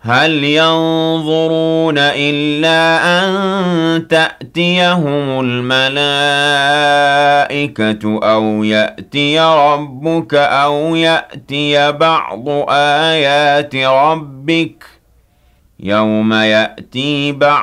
هل ينظرون إلا أن تأتيهم الملائكة أو يأتي ربك أو يأتي بعض آيات ربك يوم يأتي بعض